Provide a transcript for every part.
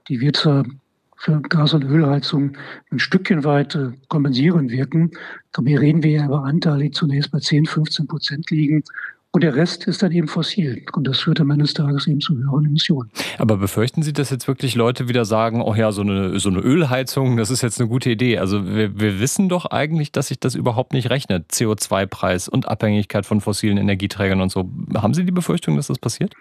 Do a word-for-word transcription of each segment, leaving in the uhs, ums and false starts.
die wird zwar für Gas- und Ölheizung ein Stückchen weit äh, kompensierend wirken. Aber hier reden wir ja über Anteile, die zunächst bei zehn, fünfzehn Prozent liegen. Und der Rest ist dann eben fossil. Und das führt am Ende des Tages eben zu höheren Emissionen. Aber befürchten Sie, dass jetzt wirklich Leute wieder sagen, oh ja, so eine, so eine Ölheizung, das ist jetzt eine gute Idee. Also wir, wir wissen doch eigentlich, dass sich das überhaupt nicht rechnet. C O zwei Preis und Abhängigkeit von fossilen Energieträgern und so. Haben Sie die Befürchtung, dass das passiert?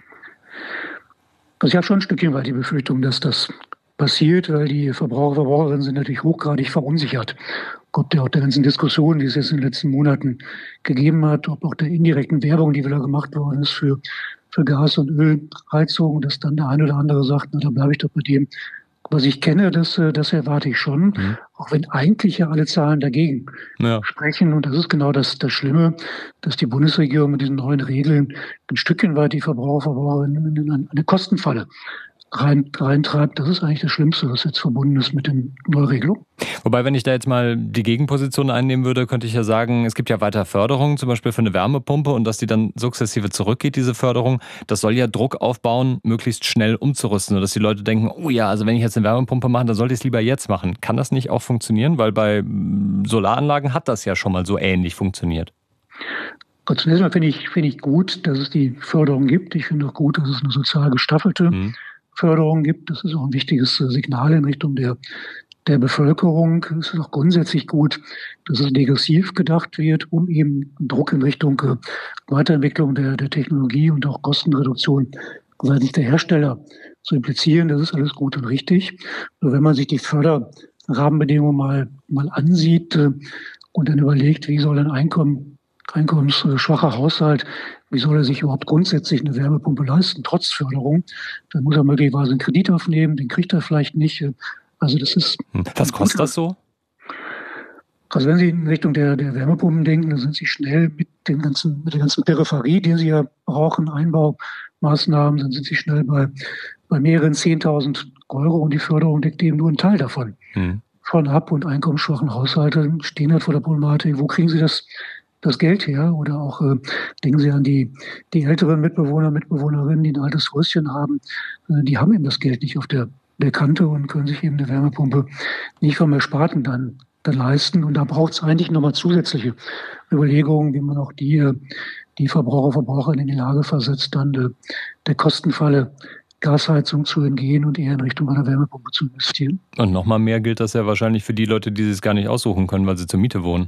Also ich habe schon ein Stückchen weit die Befürchtung, dass das passiert, weil die Verbraucher, Verbraucherinnen sind natürlich hochgradig verunsichert. Ob der auch der ganzen Diskussion, die es jetzt in den letzten Monaten gegeben hat, ob auch der indirekten Werbung, die wieder gemacht worden ist für, für Gas- und Ölheizung, dass dann der eine oder andere sagt, na, da bleibe ich doch bei dem, was ich kenne, das, das erwarte ich schon. Mhm. Auch wenn eigentlich ja alle Zahlen dagegen ja. sprechen. Und das ist genau das, das Schlimme, dass die Bundesregierung mit diesen neuen Regeln ein Stückchen weit die Verbraucher, Verbraucherinnen in eine Kostenfalle rein, reintreibt. Das ist eigentlich das Schlimmste, was jetzt verbunden ist mit den Neuregelungen. Wobei, wenn ich da jetzt mal die Gegenposition einnehmen würde, könnte ich ja sagen, es gibt ja weiter Förderungen, zum Beispiel für eine Wärmepumpe, und dass die dann sukzessive zurückgeht, diese Förderung, das soll ja Druck aufbauen, möglichst schnell umzurüsten, sodass die Leute denken, oh ja, also wenn ich jetzt eine Wärmepumpe mache, dann sollte ich es lieber jetzt machen. Kann das nicht auch funktionieren? Weil bei Solaranlagen hat das ja schon mal so ähnlich funktioniert. Gott, zunächst mal finde ich, finde ich gut, dass es die Förderung gibt. Ich finde auch gut, dass es eine sozial gestaffelte mhm. Förderung gibt. Das ist auch ein wichtiges Signal in Richtung der, der Bevölkerung. Es ist auch grundsätzlich gut, dass es degressiv gedacht wird, um eben Druck in Richtung Weiterentwicklung der, der Technologie und auch Kostenreduktion seitens der Hersteller zu implizieren. Das ist alles gut und richtig. Nur wenn man sich die Förderrahmenbedingungen mal, mal ansieht und dann überlegt, wie soll ein Einkommen einkommensschwacher Haushalt, wie soll er sich überhaupt grundsätzlich eine Wärmepumpe leisten, trotz Förderung? Dann muss er möglicherweise einen Kredit aufnehmen, den kriegt er vielleicht nicht. Also das ist... Was kostet das so? Also wenn Sie in Richtung der, der Wärmepumpen denken, dann sind Sie schnell mit, den ganzen, mit der ganzen Peripherie, die Sie ja brauchen, Einbaumaßnahmen, dann sind Sie schnell bei, bei mehreren zehntausend Euro, und die Förderung deckt eben nur einen Teil davon. Hm. Von ab- und einkommensschwachen Haushalten stehen halt vor der Problematik, wo kriegen Sie das das Geld her? Oder auch äh, denken Sie an die, die älteren Mitbewohner, Mitbewohnerinnen, die ein altes Häuschen haben. Äh, die haben eben das Geld nicht auf der, der Kante und können sich eben eine Wärmepumpe nicht vom Ersparten dann, dann leisten. Und da braucht es eigentlich nochmal zusätzliche Überlegungen, wie man auch die, die Verbraucher, Verbraucherinnen in die Lage versetzt, dann äh, der Kostenfalle Gasheizung zu entgehen und eher in Richtung einer Wärmepumpe zu investieren. Und nochmal mehr gilt das ja wahrscheinlich für die Leute, die es gar nicht aussuchen können, weil sie zur Miete wohnen.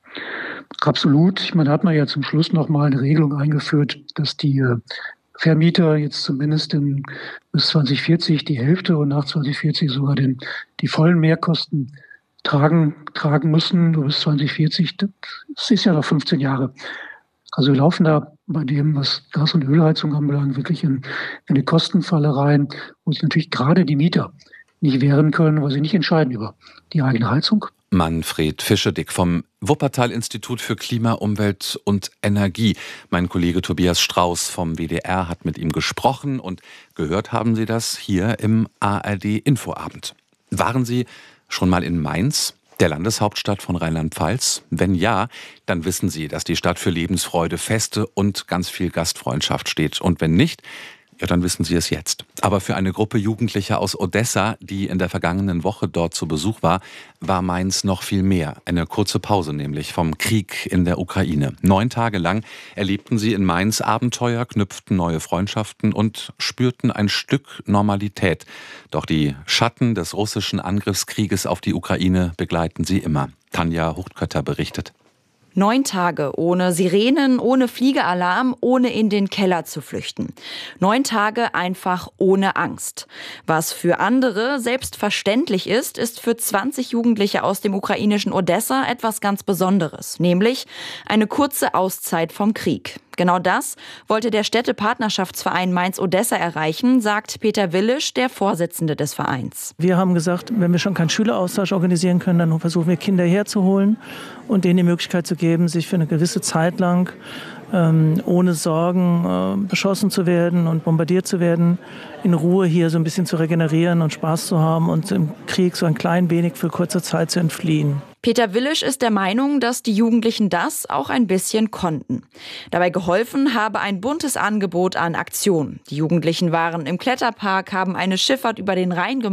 Absolut. Ich meine, da hat man ja zum Schluss noch mal eine Regelung eingeführt, dass die äh, Vermieter jetzt zumindest in, bis zwanzig vierzig die Hälfte und nach zwanzig vierzig sogar den, die vollen Mehrkosten tragen, tragen müssen. Bis zwanzig vierzig, das ist ja noch fünfzehn Jahre. Also wir laufen da bei dem, was Gas- und Ölheizung anbelangt, wirklich in, in eine Kostenfalle rein, wo sich natürlich gerade die Mieter nicht wehren können, weil sie nicht entscheiden über die eigene Heizung. Manfred Fischedick vom Wuppertal-Institut für Klima, Umwelt und Energie. Mein Kollege Tobias Strauß vom W D R hat mit ihm gesprochen, und gehört haben Sie das hier im A R D-Infoabend. Waren Sie schon mal in Mainz, der Landeshauptstadt von Rheinland-Pfalz? Wenn ja, dann wissen Sie, dass die Stadt für Lebensfreude, Feste und ganz viel Gastfreundschaft steht. Und wenn nicht, ja, dann wissen Sie es jetzt. Aber für eine Gruppe Jugendlicher aus Odessa, die in der vergangenen Woche dort zu Besuch war, war Mainz noch viel mehr. Eine kurze Pause nämlich vom Krieg in der Ukraine. Neun Tage lang erlebten sie in Mainz Abenteuer, knüpften neue Freundschaften und spürten ein Stück Normalität. Doch die Schatten des russischen Angriffskrieges auf die Ukraine begleiten sie immer. Tanja Huchtkötter berichtet. Neun Tage ohne Sirenen, ohne Fliegealarm, ohne in den Keller zu flüchten. Neun Tage einfach ohne Angst. Was für andere selbstverständlich ist, ist für zwanzig Jugendliche aus dem ukrainischen Odessa etwas ganz Besonderes. Nämlich eine kurze Auszeit vom Krieg. Genau das wollte der Städtepartnerschaftsverein Mainz-Odessa erreichen, sagt Peter Willisch, der Vorsitzende des Vereins. Wir haben gesagt, wenn wir schon keinen Schüleraustausch organisieren können, dann versuchen wir Kinder herzuholen und denen die Möglichkeit zu geben, sich für eine gewisse Zeit lang ähm, ohne Sorgen äh, beschossen zu werden und bombardiert zu werden, in Ruhe hier so ein bisschen zu regenerieren und Spaß zu haben und im Krieg so ein klein wenig für kurze Zeit zu entfliehen. Peter Willisch ist der Meinung, dass die Jugendlichen das auch ein bisschen konnten. Dabei geholfen habe ein buntes Angebot an Aktionen. Die Jugendlichen waren im Kletterpark, haben eine Schifffahrt über den Rhein gemacht.